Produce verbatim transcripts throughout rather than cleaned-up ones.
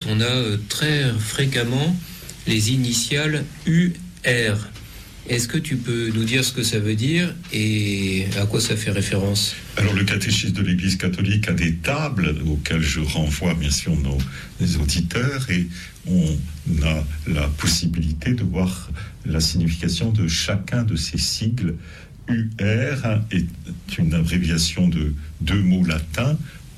on a euh, très fréquemment les initiales U R. Est-ce que tu peux nous dire ce que ça veut dire et à quoi ça fait référence ? Alors, le catéchisme de l'Église catholique a des tables auxquelles je renvoie bien sûr nos les auditeurs, et on a la possibilité de voir la signification de chacun de ces sigles. U R est une abréviation de deux mots latins,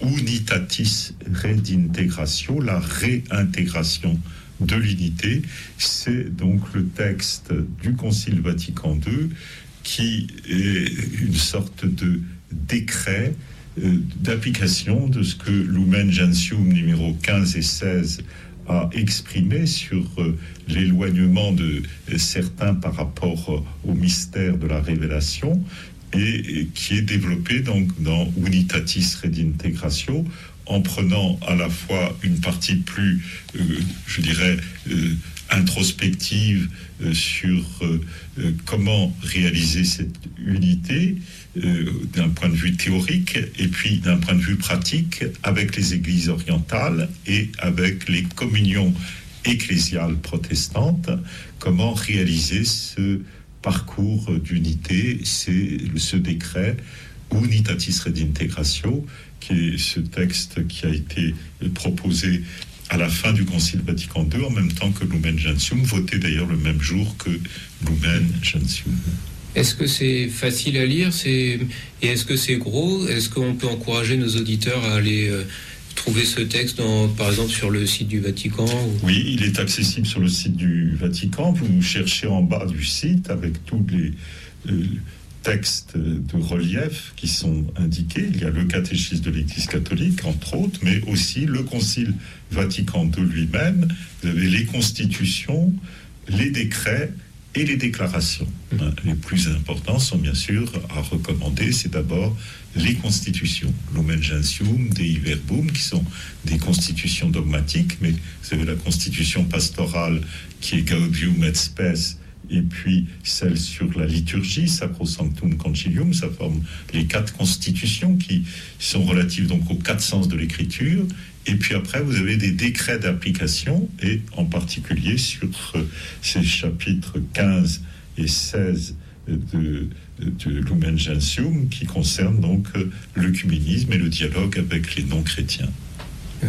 Unitatis Redintegratio, la réintégration de l'unité. C'est donc le texte du Concile Vatican deux qui est une sorte de décret euh, d'application de ce que Lumen Gentium numéro quinze et seize a exprimé sur euh, l'éloignement de euh, certains par rapport euh, au mystère de la révélation, et, et qui est développé donc dans Unitatis Redintegratio, en prenant à la fois une partie plus, euh, je dirais, euh, introspective euh, sur euh, euh, comment réaliser cette unité euh, d'un point de vue théorique, et puis d'un point de vue pratique avec les églises orientales et avec les communions ecclésiales protestantes, comment réaliser ce parcours d'unité. C'est ce décret Unitatis Redintegratio, qui est ce texte qui a été proposé à la fin du Concile Vatican deux, en même temps que Lumen Gentium, voté d'ailleurs le même jour que Lumen Gentium. Est-ce que c'est facile à lire, c'est... et est-ce que c'est gros ? Est-ce qu'on peut encourager nos auditeurs à aller euh, trouver ce texte, dans, par exemple, sur le site du Vatican ou... Oui, il est accessible sur le site du Vatican. Vous cherchez en bas du site avec tous les euh, textes de relief qui sont indiqués. Il y a le catéchisme de l'Église catholique, entre autres, mais aussi le Concile Vatican deux lui-même. Vous avez les constitutions, les décrets et les déclarations. Mmh. Les plus importants sont bien sûr à recommander, c'est d'abord les constitutions, Lumen Gentium, Dei Verbum, qui sont des constitutions dogmatiques, mais vous avez la constitution pastorale qui est Gaudium et Spes, et puis celle sur la liturgie, Sacrosanctum Concilium. Ça forme les quatre constitutions qui sont relatives donc aux quatre sens de l'écriture. Et puis après, vous avez des décrets d'application, et en particulier sur ces chapitres quinze et seize de, de Lumen Gentium, qui concernent donc l'œcuménisme et le dialogue avec les non-chrétiens. Oui.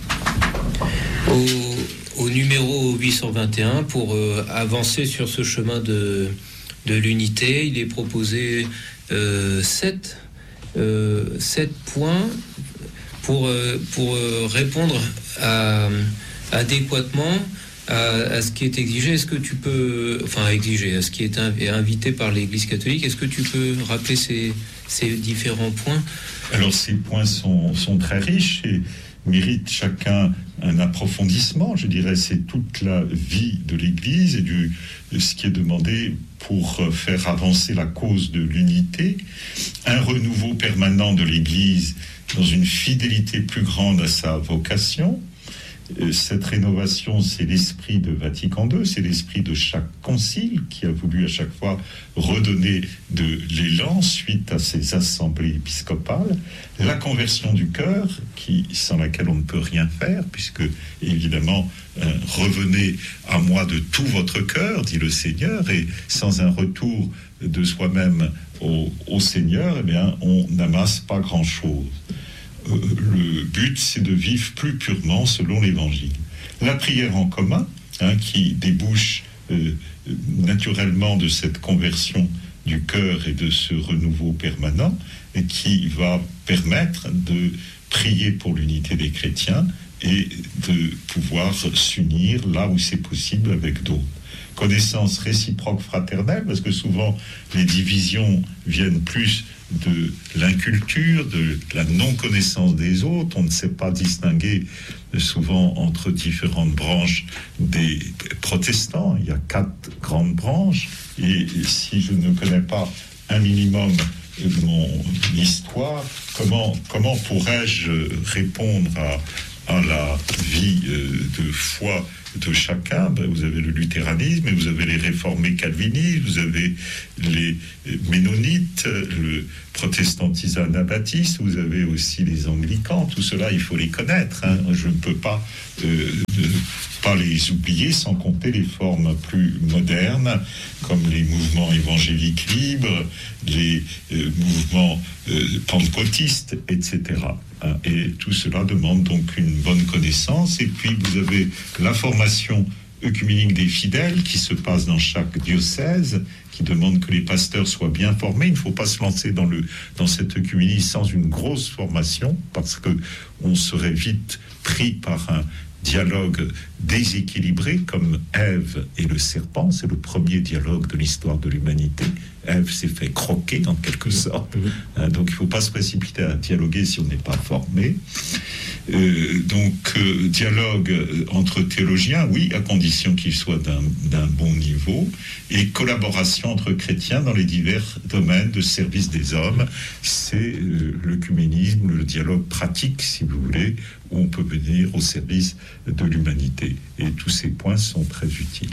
Au, au numéro huit cent vingt et un, pour euh, avancer sur ce chemin de, de l'unité, il est proposé euh, sept, euh, sept points pour, euh, pour euh, répondre à, adéquatement à, à ce qui est exigé. Est-ce que tu peux, enfin exiger, à ce qui est invité par l'Église catholique, est-ce que tu peux rappeler ces, ces différents points ? Alors ces points sont, sont très riches et méritent chacun un approfondissement. Je dirais c'est toute la vie de l'Église et du, de ce qui est demandé pour faire avancer la cause de l'unité. Un renouveau permanent de l'Église dans une fidélité plus grande à sa vocation. Cette rénovation, c'est l'esprit de Vatican deux, c'est l'esprit de chaque concile qui a voulu à chaque fois redonner de l'élan suite à ces assemblées épiscopales. La conversion du cœur, qui, sans laquelle on ne peut rien faire, puisque évidemment, euh, revenez à moi de tout votre cœur, dit le Seigneur, et sans un retour de soi-même au, au Seigneur, eh bien, on n'amasse pas grand-chose. Le but, c'est de vivre plus purement selon l'Évangile. La prière en commun, hein, qui débouche euh, naturellement de cette conversion du cœur et de ce renouveau permanent, et qui va permettre de prier pour l'unité des chrétiens et de pouvoir s'unir là où c'est possible avec d'autres. Connaissance réciproque fraternelle, parce que souvent les divisions viennent plus de l'inculture, de la non-connaissance des autres. On ne sait pas distinguer souvent entre différentes branches des protestants. Il y a quatre grandes branches, et si je ne connais pas un minimum de mon histoire, comment, comment pourrais-je répondre à, à la vie de foi de chacun? Ben, vous avez le luthéranisme, mais vous avez les réformés calvinistes, vous avez les ménonites, le protestantisme anabaptiste, vous avez aussi les anglicans. Tout cela, il faut les connaître, hein. Je ne peux pas euh, pas les oublier, sans compter les formes plus modernes, comme les mouvements évangéliques libres, les euh, mouvements euh, pentecôtistes, et cetera. Et tout cela demande donc une bonne connaissance. Et puis vous avez la formation œcuménique des fidèles qui se passe dans chaque diocèse, qui demande que les pasteurs soient bien formés. Il ne faut pas se lancer dans, le, dans cette œcuménie sans une grosse formation, parce que on serait vite pris par un dialogue déséquilibré, comme Ève et le serpent. C'est le premier dialogue de l'histoire de l'humanité. Ève s'est fait croquer en quelque sorte. Mmh. Donc il ne faut pas se précipiter à dialoguer si on n'est pas formé. Euh, donc euh, dialogue entre théologiens, oui, à condition qu'il soit d'un, d'un bon niveau, et collaboration entre chrétiens dans les divers domaines de service des hommes. C'est euh, l'œcuménisme, le dialogue pratique, si vous voulez, où on peut venir au service de l'humanité. Et tous ces points sont très utiles.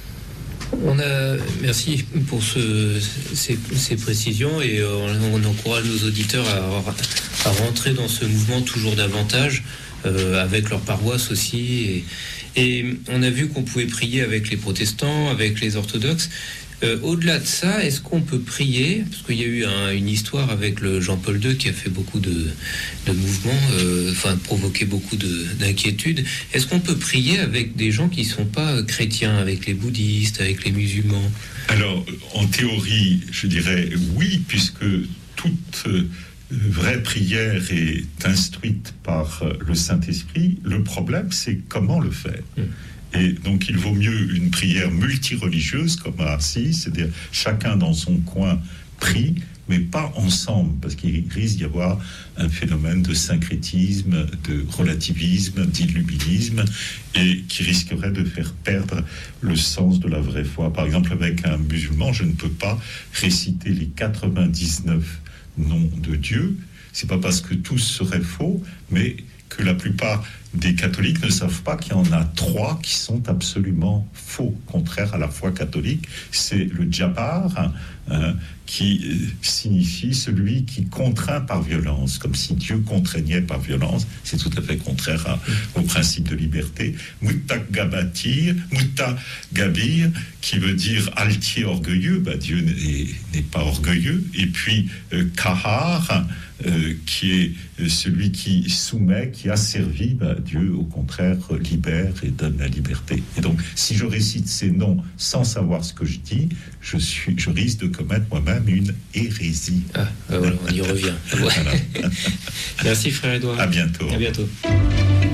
On a, merci pour ce, ces, ces précisions, et on, on encourage nos auditeurs à, à rentrer dans ce mouvement toujours davantage, euh, avec leur paroisse aussi. Et, et on a vu qu'on pouvait prier avec les protestants, avec les orthodoxes. Euh, au-delà de ça, est-ce qu'on peut prier, parce qu'il y a eu un, une histoire avec le Jean-Paul deux qui a fait beaucoup de, de mouvements, euh, enfin provoqué beaucoup de, d'inquiétudes. Est-ce qu'on peut prier avec des gens qui ne sont pas chrétiens, avec les bouddhistes, avec les musulmans? Alors, en théorie, je dirais oui, puisque toute euh, vraie prière est instruite par euh, le Saint-Esprit. Le problème, c'est comment le faire. Mmh. Et donc, il vaut mieux une prière multireligieuse, comme à Assise, c'est-à-dire chacun dans son coin prie, mais pas ensemble, parce qu'il risque d'y avoir un phénomène de syncrétisme, de relativisme, d'illuminisme, et qui risquerait de faire perdre le sens de la vraie foi. Par exemple, avec un musulman, je ne peux pas réciter les quatre-vingt-dix-neuf noms de Dieu. C'est pas parce que tous seraient faux, mais que la plupart des catholiques ne savent pas qu'il y en a trois qui sont absolument faux, contraires à la foi catholique. C'est le Djabar, hein, qui signifie celui qui contraint par violence, comme si Dieu contraignait par violence. C'est tout à fait contraire à, au principe de liberté. Mutagabatir, Mutagabir, qui veut dire altier orgueilleux, bah, Dieu n'est, n'est pas orgueilleux. Et puis euh, Kahar, euh, qui est celui qui soumet, qui asservit, bah, Dieu au contraire libère et donne la liberté. Et donc si je récite ces noms sans savoir ce que je dis, je, suis, je risque de commettre moi-même une hérésie. Ah, bah voilà, on y revient. Voilà. Merci frère Édouard. À bientôt. À bientôt.